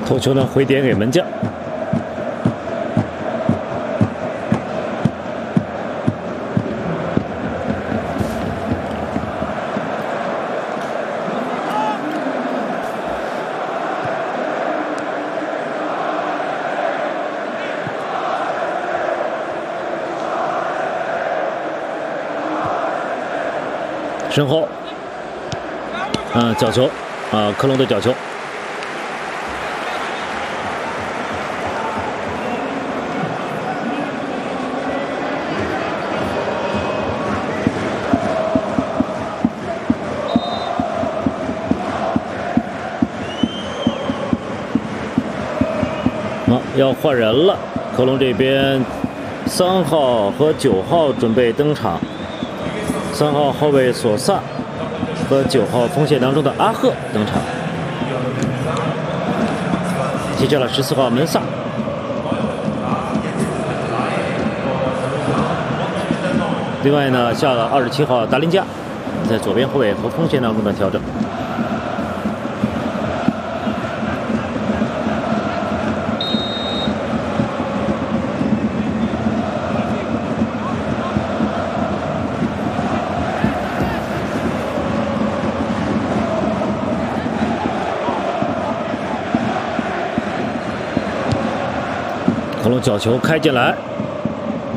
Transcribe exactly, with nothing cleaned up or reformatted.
头球呢回点给门将。 身后，嗯、呃，角球，啊、呃，科隆的角球。好、啊，要换人了，科隆这边三号和九号准备登场。 三号后卫索萨和九号锋线当中的阿赫登场，接下来十四号门萨，另外呢下了二十七号达林加，在左边后卫和锋线当中的调整。 科隆角球开进来，